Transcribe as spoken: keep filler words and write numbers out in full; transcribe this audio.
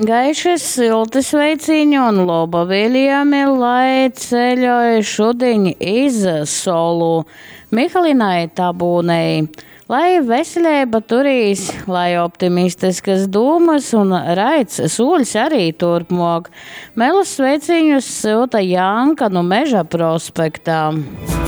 Gaiši silti sveiciņi un lobaviļījumi, lai ceļoja šudiņ iz Solu. Mihalinai Tabūnei, lai veseļība turīs, lai optimistiskas dūmas un raids sūļs arī turpmok. Melus sveiciņus silta Janka no Meža prospektā.